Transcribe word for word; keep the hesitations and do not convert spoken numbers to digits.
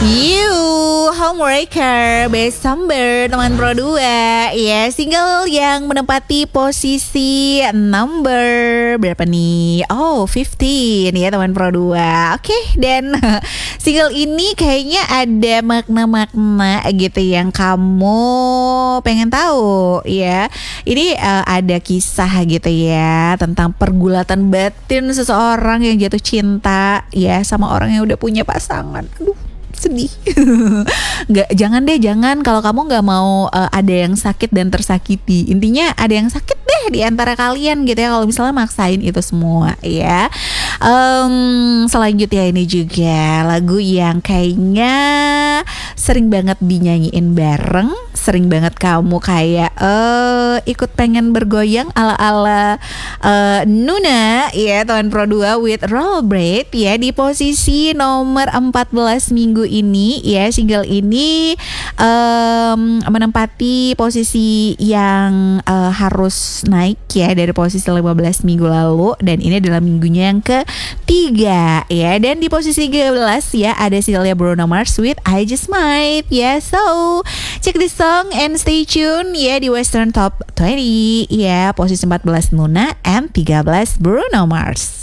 You Homewrecker Best Summer teman Pro dua. Ya, single yang menempati posisi number berapa nih? Oh, lima belas ya teman Pro dua. Oke, okay, dan single ini kayaknya ada makna-makna gitu yang kamu pengen tahu ya. Ini uh, ada kisah gitu ya tentang pergulatan batin seseorang yang jatuh cinta ya sama orang yang udah punya pasangan. Aduh, sedih. Nggak, jangan deh, jangan. Kalau kamu nggak mau uh, ada yang sakit dan tersakiti, intinya ada yang sakit deh di antara kalian gitu ya. Kalau misalnya maksain itu semua ya. Um, selanjutnya ini juga lagu yang kayaknya sering banget dinyanyiin bareng, sering banget kamu kayak uh, ikut pengen bergoyang ala-ala uh, Nuna ya teman Pro dua with Rollerblade ya di posisi nomor empat belas minggu ini ya. Single ini um, menempati posisi yang uh, harus naik ya dari posisi lima belas minggu lalu, dan ini adalah minggunya yang ketiga ya. Dan di posisi tiga belas ya ada singlenya Bruno Mars with I Just Might ya. So check this song and stay tune ya di Western Top dua puluh ya. Posisi empat belas Nuna and tiga belas Bruno Mars.